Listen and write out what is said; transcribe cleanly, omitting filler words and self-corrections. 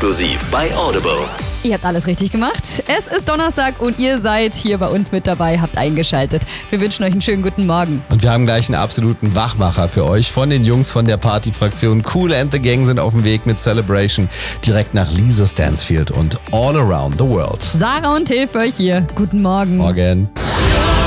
exklusiv bei Audible. Ihr habt alles richtig gemacht. Es ist Donnerstag und ihr seid hier bei uns mit dabei, habt eingeschaltet. Wir wünschen euch einen schönen guten Morgen. Und wir haben gleich einen absoluten Wachmacher für euch von den Jungs von der Partyfraktion. Kool and the Gang sind auf dem Weg mit Celebration direkt nach Lisa Stansfield und All Around the World. Sarah und Till für euch hier. Guten Morgen. Morgen.